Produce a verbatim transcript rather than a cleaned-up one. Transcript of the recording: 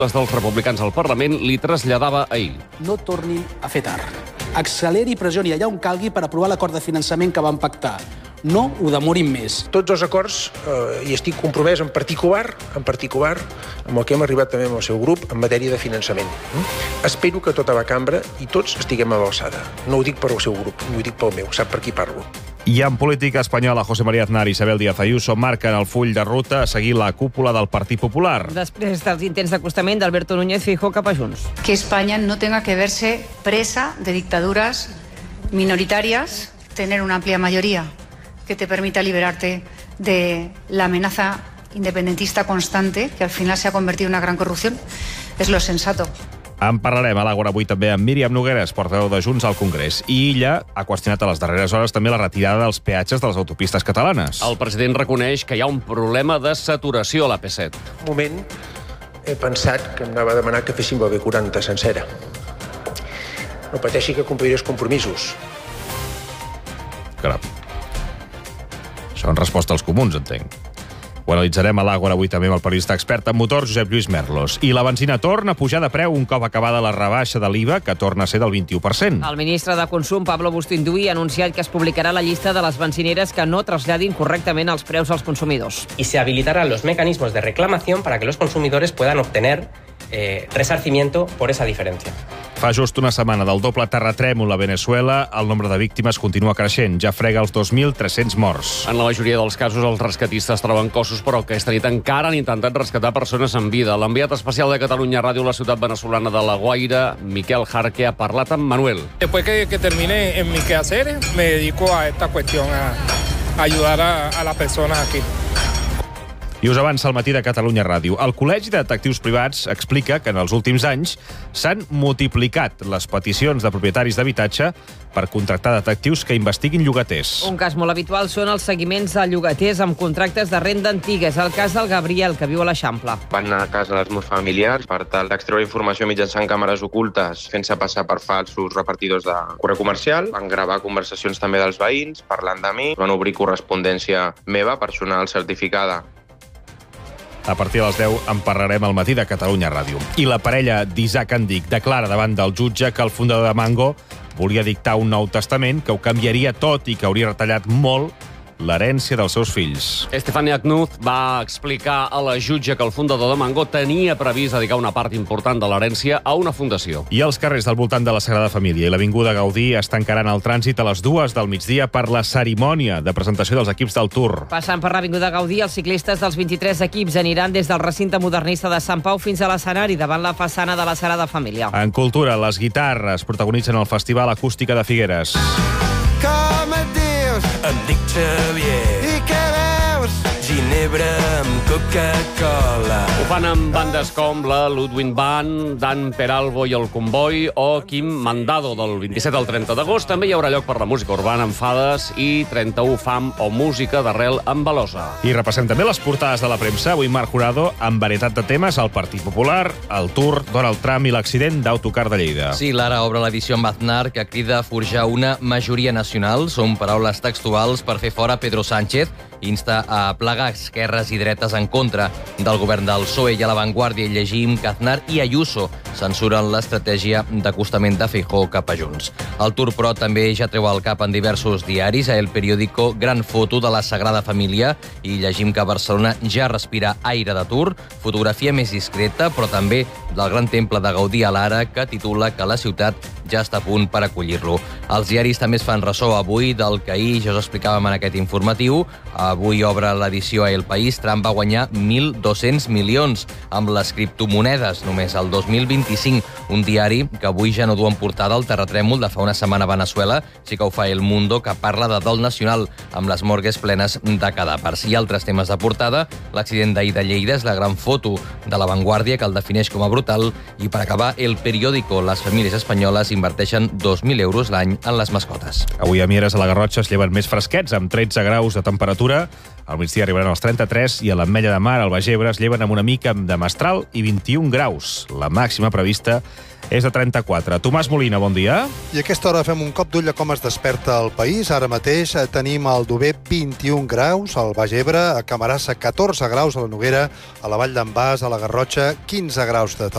Les dels republicans al Parlament li traslladava ahir. No tornin a fer tard. Acceleri i pressioni allà on calgui per aprovar l'acord de finançament que van pactar. No ho demorin més. Tots els acords, eh, i estic compromès en particular, en particular, amb el que hem arribat també amb el seu grup en matèria de finançament. Mm? Espero que tota la cambra i tots estiguem a l'alçada. No ho dic per al seu grup, no ho dic pel meu, sap per qui parlo. I en política espanyola, José María Aznar i Isabel Díaz Ayuso marquen el full de ruta a seguir la cúpula del Partit Popular. Després dels intents d'acostament d'Alberto Núñez Feijóo cap a Junts. Que España no tenga que verse presa de dictaduras minoritarias, tener una amplia mayoría que te permita liberarte de la amenaza independentista constante, que al final se ha convertido en una gran corrupción, es lo sensato. En parlarem a l'Àgora avui també amb Míriam Nogueres, portaveu de Junts al Congrés. I ella ha qüestionat a les darreres hores també la retirada dels peatges de les autopistes catalanes. El president reconeix que hi ha un problema de saturació a l'A P set. Un moment he pensat que em anava a demanar que féssim la B quaranta sencera. No pateixi que compliré els compromisos. Caram. Això en resposta als comuns, entenc. Ho analitzarem a l'Àgora avui també amb el periodista expert en motor Josep Lluís Merlos. I la benzina torna a pujar de preu un cop acabada la rebaixa de l'I V A, que torna a ser del vint-i-u per cent. El ministre de Consum, Pablo Bustinduy, ha anunciat que es publicarà la llista de les benzineres que no traslladin correctament els preus als consumidors. Y se habilitarán los mecanismos de reclamación para que los consumidores puedan obtener eh, resarcimiento por esa diferencia. Fa just una setmana del doble terratrèmol a Venezuela, el nombre de víctimes continua creixent. Ja frega els dos mil tres-cents morts. En la majoria dels casos, els rescatistes troben cossos, però aquesta nit encara han intentat rescatar persones en vida. L'enviat especial de Catalunya Ràdio a la ciutat venezolana de La Guaira, Miquel Jarque, ha parlat amb Manuel. Después que, que termine en mi quehacer, me dedico a esta cuestión, a, a ayudar a, a las personas aquí. I us avança el matí de Catalunya Ràdio. El Col·legi de Detectius Privats explica que en els últims anys s'han multiplicat les peticions de propietaris d'habitatge per contractar detectius que investiguin llogaters. Un cas molt habitual són els seguiments a llogaters amb contractes de renda antigues. El cas del Gabriel, que viu a l'Eixample. Van anar a casa dels meus familiars per tal d'extreure informació mitjançant càmeres ocultes, fent-se passar per falsos repartidors de correu comercial. Van gravar conversacions també dels veïns, parlant de mi. Van obrir correspondència meva, personal certificada. A partir de les deu en parlarem al matí de Catalunya Ràdio. I la parella d'Isaac Andic declara davant del jutge que el fundador de Mango volia dictar un nou testament que ho canviaria tot i que hauria retallat molt l'herència dels seus fills. Estefania Knuz va explicar a la jutge que el fundador de Mango tenia previst dedicar una part important de l'herència a una fundació. I els carrers del voltant de la Sagrada Família i l'Avinguda Gaudí es tancaran el trànsit a les dues del migdia per la cerimònia de presentació dels equips del Tour. Passant per l'Avinguda Gaudí, els ciclistes dels vint-i-tres equips aniran des del recinte modernista de Sant Pau fins a l'escenari davant la façana de la Sagrada Família. En cultura, les guitarres protagonitzen el Festival Acústica de Figueres. Com et dius? Em dic Xavier. I què veus? Ginebra amb Coca-Cola. Ho fan amb bandes com la Ludwig Band, Dan Peralbo i el Comboi o Quim Mandado. Del vint-i-set al trenta d'agost també hi haurà lloc per la música urbana amb Fades i trenta-u Fam o música d'arrel amb Velosa. I repassem també les portades de la premsa. Avui Marc Jurado amb varietat de temes, el Partit Popular, el Tour, Donald Trump i l'accident d'Autocar de Lleida. Sí, l'Ara obre l'edició amb Aznar, que crida a forjar una majoria nacional. Són paraules textuals per fer fora Pedro Sánchez. Insta a plegar esquerres i dretes en contra del govern del P S O E. I a La Vanguardia llegim que Aznar i Ayuso censuren l'estratègia d'acostament de Feijóo cap a Junts. El Tour, però, també ja treu al cap en diversos diaris. A El Periódico, gran foto de la Sagrada Família i llegim que Barcelona ja respira aire de Tour. Fotografia més discreta, però també del gran temple de Gaudí a l'Ara, que titula que la ciutat ja està a punt per acollir-lo. Els diaris també es fan ressò avui del que ahir ja us explicàvem en aquest informatiu. Avui obre l'edició a El País. Trump va guanyar mil dos-cents milions amb les criptomonedes només el dos mil vint-i-cinc. Un diari que avui ja no du en portada el terratrèmol de fa una setmana a Venezuela, sí que ho fa El Mundo, que parla de dol nacional amb les morgues plenes de cadàvers. I altres temes de portada, l'accident d'ahir de Lleida és la gran foto de La Vanguardia, que el defineix com a brutal. I per acabar, El Periódico, les famílies espanyoles inverteixen dos mil euros l'any en les mascotes. Avui a Mieres, a la Garrotxa, es lleven més fresquets, amb tretze graus de temperatura. Al migdia arribaran als trenta-tres i a l'Ametlla de Mar, al Baix Ebre, es lleven amb una mica de mestral i vint-i-un graus. La màxima prevista és de trenta-quatre. Tomàs Molina, bon dia. I a aquesta hora fem un cop d'ull a com es desperta el país. Ara mateix tenim al Dober vint-i-un graus, al Baix Ebre, a Camarasa catorze graus, a la Noguera, a la Vall d'en Bas, a la Garrotxa quinze graus de